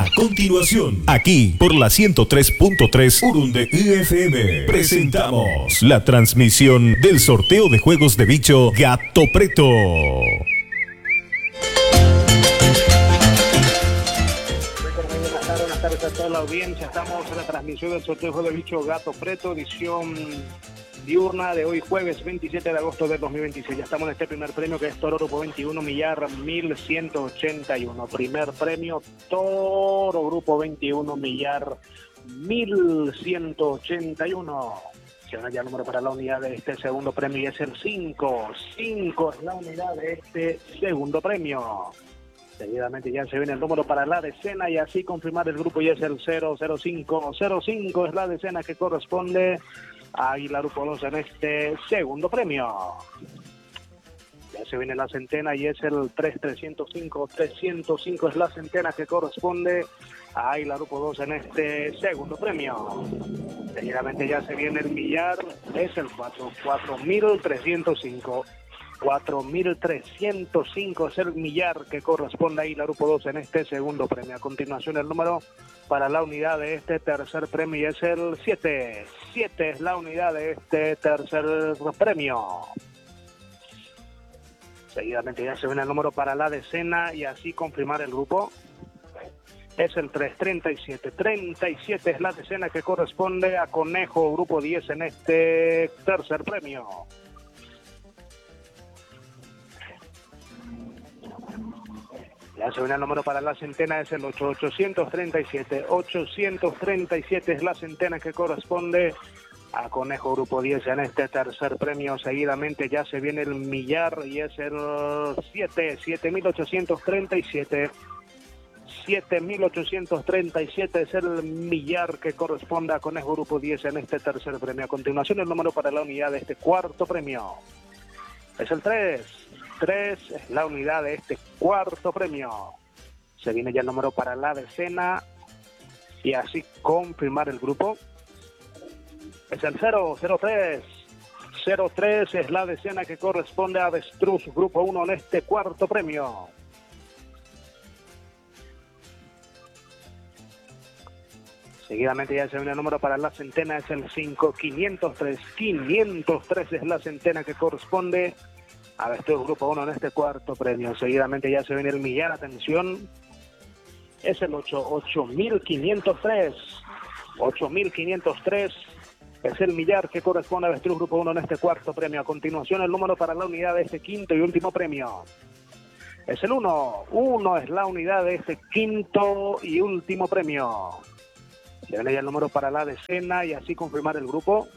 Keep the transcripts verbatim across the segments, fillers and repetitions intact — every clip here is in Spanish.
A continuación, aquí por la ciento tres punto tres Urunde F M, presentamos la transmisión del sorteo de juegos de bicho Gato Preto. Buenas tardes a toda la audiencia. Estamos en la transmisión del sorteo de juegos de bicho Gato Preto, edición diurna de hoy jueves veintisiete de agosto del dos mil veintiséis. Ya estamos en este primer premio, que es Toro Grupo veintiuno, millar mil ciento ochenta y uno. Primer premio, Toro Grupo veintiuno, millar mil ciento ochenta y uno. Se van ya el número para la unidad de este segundo premio y es el cinco. cinco es la unidad de este segundo premio. Seguidamente ya se viene el número para la decena y así confirmar el grupo y es el cero cero cinco. cero cinco es la decena que corresponde a Águila Grupo dos en este segundo premio. Ya se viene la centena y es el tres trescientos cinco. trescientos cinco es la centena que corresponde a Águila Grupo dos en este segundo premio. Seguidamente ya se viene el millar, es el cuatro. cuatro mil trescientos cinco. cuatro mil trescientos cinco es el millar que corresponde a Águila Grupo dos en este segundo premio. A continuación el número para la unidad de este tercer premio y es el siete. siete es la unidad de este tercer premio. Seguidamente ya se viene el número para la decena y así confirmar el grupo. Es el tres. treinta y siete. treinta y siete es la decena que corresponde a Conejo Grupo diez en este tercer premio. Ya se viene el número para la centena, es el ocho. ochocientos treinta y siete. ochocientos treinta y siete es la centena que corresponde a Conejo Grupo diez en este tercer premio. Seguidamente ya se viene el millar y es el siete. siete mil ochocientos treinta y siete. siete mil ochocientos treinta y siete es el millar que corresponde a Conejo Grupo diez en este tercer premio. A continuación el número para la unidad de este cuarto premio. Es el tres. tres es la unidad de este cuarto premio. Se viene ya el número para la decena y así confirmar el grupo. Es el cero. cero tres. cero tres es la decena que corresponde a Avestruz Grupo uno en este cuarto premio. Seguidamente ya se viene el número para la centena, es el cinco. quinientos tres. quinientos tres es la centena que corresponde a Avestruz Grupo uno en este cuarto premio. Seguidamente ya se viene el millar, atención, es el ocho. ocho mil quinientos tres. ocho mil quinientos tres es el millar que corresponde a Avestruz Grupo uno en este cuarto premio. A continuación el número para la unidad de este quinto y último premio. Es el uno. uno es la unidad de este quinto y último premio. Se viene ya el número para la decena y así confirmar el grupo.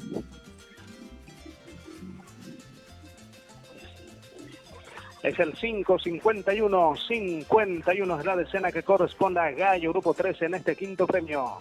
Es el cinco. cincuenta y uno. cincuenta y uno es la decena que corresponde a Gallo Grupo trece en este quinto premio.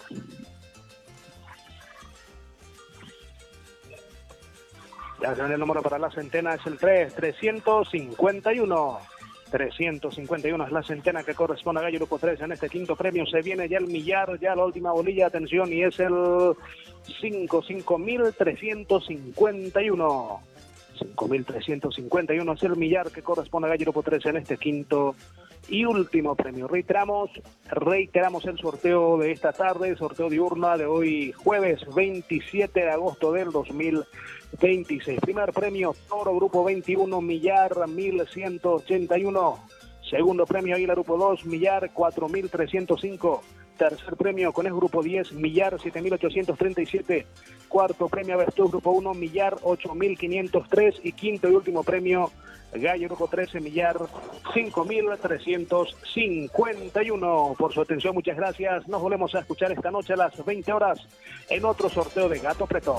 Ya se viene el número para la centena, es el tres. trescientos cincuenta y uno. trescientos cincuenta y uno es la centena que corresponde a Gallo Grupo trece en este quinto premio. Se viene ya el millar, ya la última bolilla, atención, y es el cinco. cinco mil trescientos cincuenta y uno. cinco mil trescientos cincuenta y uno es el millar que corresponde a Gallo Grupo trece en este quinto y último premio. Reiteramos, reiteramos el sorteo de esta tarde, sorteo diurna de hoy jueves veintisiete de agosto del dos mil veintiséis. Primer premio, Toro Grupo veintiuno, millar mil ciento ochenta y uno. Segundo premio, Águila Grupo dos, millar cuatro mil trescientos cinco. Tercer premio, Conejo Grupo diez, millar siete mil ochocientos treinta y siete. Cuarto premio, Avestruz Grupo uno, millar ocho mil quinientos tres. Y quinto y último premio, Gallo Grupo trece, millar cinco mil trescientos cincuenta y uno. Por su atención, muchas gracias. Nos volvemos a escuchar esta noche a las veinte horas en otro sorteo de Gato Preto.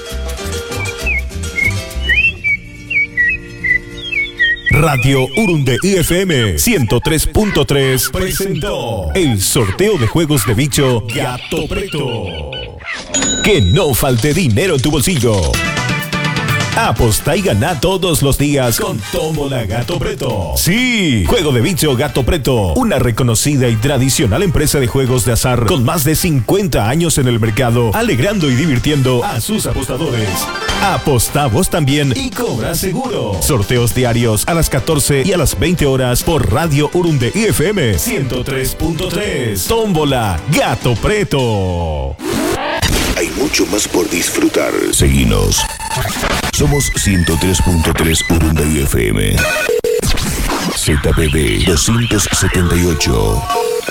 Radio Urunde F M ciento tres punto tres presentó el sorteo de juegos de bicho Gato Preto. Que no falte dinero en tu bolsillo. Apostá y ganá todos los días con Tómbola Gato Preto. Sí, Juego de Bicho Gato Preto, una reconocida y tradicional empresa de juegos de azar con más de cincuenta años en el mercado, alegrando y divirtiendo a sus apostadores. Apostá vos también y cobra seguro. Sorteos diarios a las catorce y a las veinte horas por Radio Urunde I F M ciento tres punto tres. Tómbola Gato Preto. Hay mucho más por disfrutar. Seguinos. Somos ciento tres punto tres Urunde I F M. Z P B doscientos setenta y ocho.